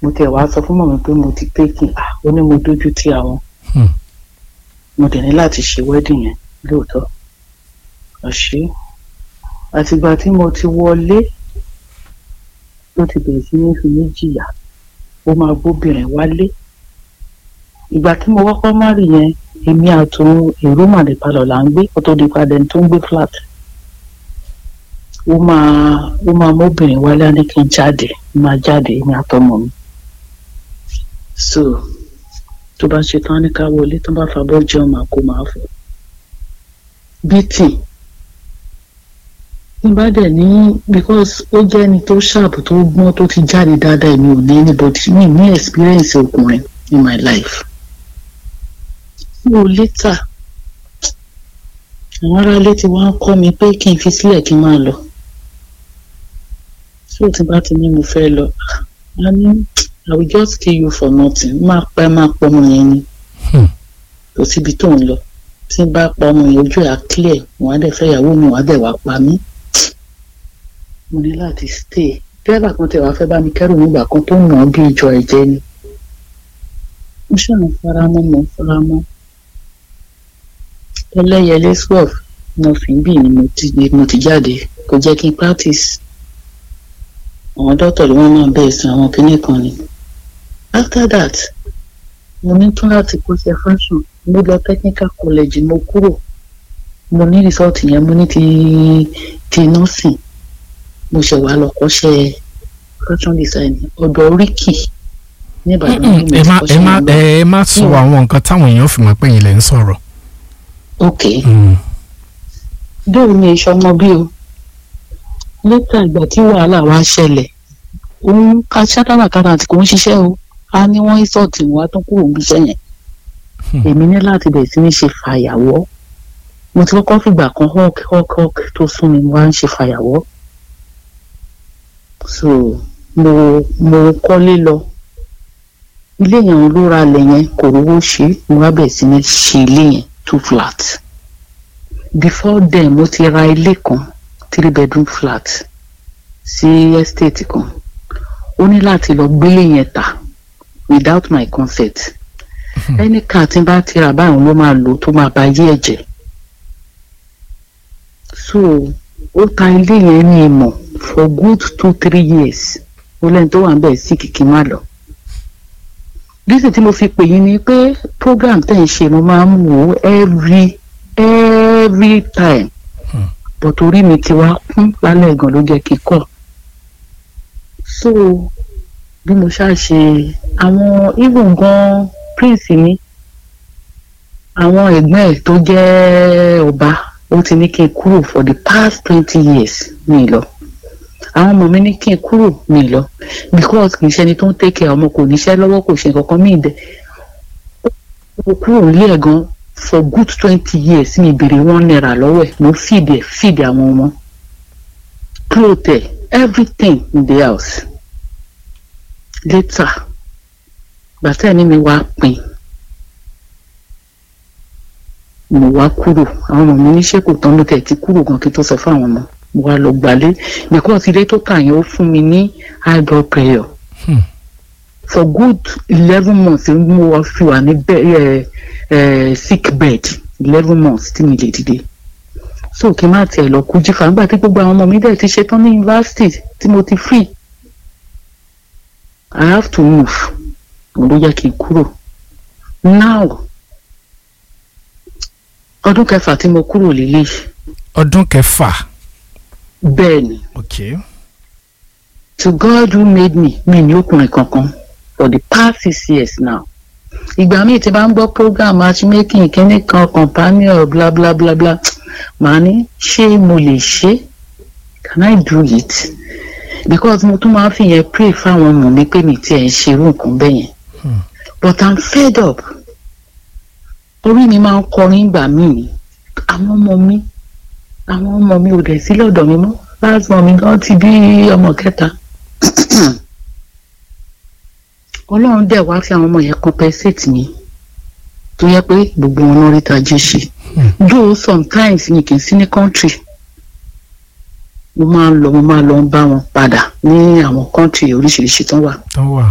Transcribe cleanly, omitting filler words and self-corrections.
mo tẹ̀ wá sọ fún mọ̀mí pé mo ti taking ó ní mo dójú tì àwọn mo dẹ̀ ní láti ṣe wedding yẹn lóòótọ́ àṣé àtìgbà tí mo ti wọlé ló ti bẹ̀rẹ̀ sí ní fi mí jìyà ó máa gbóbìnrin wálé ìgbà tí mo kọ́kọ́ má rí yẹn èmi àtòun èrò màdìpalọ̀ là ń gbé kó tó di padà tó ń gbé flat ó máa móbìnrin wálé á ní kí n jáde máa jáde èmi àtọmọ mi so tó bá ṣe tán ní ká wọlé tó bá fàbọ̀ jẹun máa kó máa fọ bítì nígbà dẹ̀ ní because ó jẹ́ ẹni tó ṣàbù tó gbọ́n tó ti jáde dáadáa èmi ò ní anybody mi ní experience ọkùnrin in my life so later àwọn aráalé ti wá ń kọ́ mi pé kí n fi sílẹ̀ kí n máa lọ so tí bá ti ní mo fẹ́ lọ a ní I will just kill you for nothing máa pẹ́ máa pọ́ ọmọ yẹn ni kò síbi tó ń lọ tí n bá pa ọmọ yẹn ojú ẹ̀ á clear wọn á dẹ̀ fẹ́ ìyàwó mi wọn á dẹ̀ wá pa mí mo ní láti stay dẹ́rẹ́bà kan tẹ̀ wá fẹ́ bá mi kẹ́rù nígbà kan tó nà án bí ìjọ ẹ̀jẹ̀ ni mo ṣàmù faramọ́ ẹlẹ́yẹlé swaf nothing bí ni mo ti jáde kò jẹ́ kí n practice àwọn dọ́tọ̀ ló wọ́n máa bẹ̀rẹ̀ sí àwọn kinní kan ni after that mo ní tún láti kọ́ṣẹ́ fashion mo lọ technical college mo kúrò mo ní result yẹn mo ní ti nursing mo ṣe wá lọ kọ́ṣẹ́ fashion design ọ̀dọ̀ Ricky ní Ìbàdàn. ẹ má sọ àwọn nǹkan táwọn èèyàn fi mọ̀ pé yín lẹ ń sọ̀rọ̀. ok dóò ní ìṣọmọ bí o lẹ́tà ìgbà tí wàhálà wa ṣẹlẹ̀ òun ká ṣátàlàkàrà àti kò ń ṣiṣẹ́ o a ní wọ́n ìsọ̀tì wa tó kúrò níbi iṣẹ́ yẹn èmi ní láti bẹ̀rẹ̀ sí ní ṣe fàyàwọ́ mo ti kọ́kọ́ fìgbà kan hawk tó sún mi wá ń ṣe fàyàwọ́ so mo kọ́lé lọ ilé yẹn ló ra ilẹ̀ yẹn kò rówó ṣe mo wá bẹ̀rẹ̀ sí ní ṣe ilé yẹn 2 flat before then mo ti ra ilé kan 3 bedroom flat sí estate kan ó ní láti lọ gbélé yẹn tà without my consent ẹni ká tí n bá ti rà báyìí ló máa lò tó máa ba yé ẹ̀jẹ̀ so ó ta ilé yẹn ní ìmọ̀ for good 2-3 years ó lẹ́ni tó wà ń bẹ̀ sí kìkì má lọ dísì tí mo fi pè yín ni pé program tẹ̀ ń ṣe mo máa ń wò every time but orí mi ti wá kún lálẹ́ gan ló jẹ́ kí kọ́ so bí mo ṣáà ṣe àwọn even gan prince mi àwọn ẹ̀gbọ́n ẹ̀ tó jẹ́ ọba ó ti ní kí n kúrò for the past 20 years mi lọ àwọn ọmọ mi ní kí n kúrò mi lọ because kì í ṣe ẹni tó ń take care ọmọ kò níṣẹ́ lọ́wọ́ kò ṣe nǹkan kan mí dẹ ó kúrò nílé ẹ̀ gan for good 20 years mi ìbèrè $1 lọ́wọ́ ẹ̀ mo feed àwọn ọmọ clothes everything in the house later gbàtẹ́ ẹni mi wá pin mo wá kúrò àwọn ọmọ mi níṣẹ́ kò tán ló tẹ̀ ti kúrò gan kí tó sọ fún àwọn ọmọ mo wá lọ gbalé because ilé tó kà yẹn ó fún mi ní high blood pressure for good 11 months mo wá fi wà ní sick bed 11 months tí mi lè dìde so kí n má tiẹ̀ lọ kú jífà nígbà tí gbogbo àwọn ọmọ mi dẹ̀ ti ṣetán ní university tí mo ti free I have to move mo ló yẹ kí n kúrò now ọdún kẹfà tí mo kúrò lílé. ọdún kẹfà. bẹ́ẹ̀ni. okay. to God who made me mi ní ọkùnrin kankan for the past 6 years now. ìgbà míì tí bá ń gbọ́ program matchmaking kíní kan companion bla bla bla bla màá ní ṣé mo lè ṣe can I do it because mo tún máa ń fi yẹn pray fáwọn ọmọ mi pé mi tiẹ̀ ń ṣerú nǹkan bẹ́ẹ̀ yẹn but I'm fed up orí mi máa ń kọrin ìgbà míì àwọn ọmọ mi ò dẹ̀ sí lọ́dọ̀ mi mọ́ last month mi gan ti bí ọmọ kẹta ọlọ́run dẹ̀ wá fi àwọn ọmọ yẹn compensate mi tó yẹ pé gbogbo wọn náà rí tajú ṣe though sometimes mi kì í sí ní country mo máa ń lọ bá wọn padà ní àwọn country oríṣiríṣi tó wà.